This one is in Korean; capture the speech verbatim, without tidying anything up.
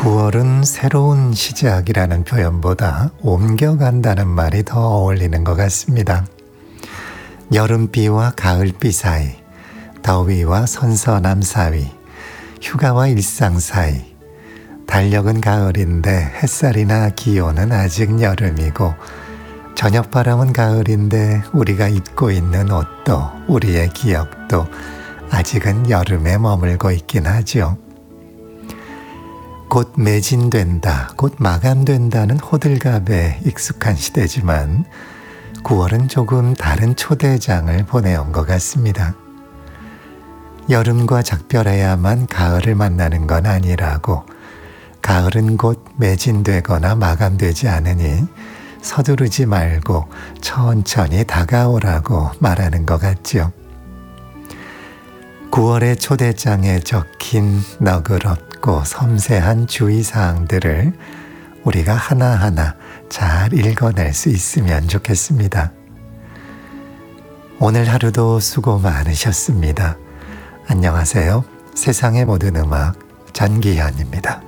구월은 새로운 시작이라는 표현보다 옮겨간다는 말이 더 어울리는 것 같습니다. 여름비와 가을비 사이, 더위와 선선함 사이, 휴가와 일상 사이, 달력은 가을인데 햇살이나 기온은 아직 여름이고, 저녁바람은 가을인데 우리가 입고 있는 옷도 우리의 기억도 아직은 여름에 머물고 있긴 하죠. 곧 매진된다, 곧 마감된다는 호들갑에 익숙한 시대지만 구월은 조금 다른 초대장을 보내온 것 같습니다. 여름과 작별해야만 가을을 만나는 건 아니라고, 가을은 곧 매진되거나 마감되지 않으니 서두르지 말고 천천히 다가오라고 말하는 것 같죠. 구월의 초대장에 적힌 너그럽고 섬세한 주의사항들을 우리가 하나하나 잘 읽어낼 수 있으면 좋겠습니다. 오늘 하루도 수고 많으셨습니다. 안녕하세요. 세상의 모든 음악 전기현입니다.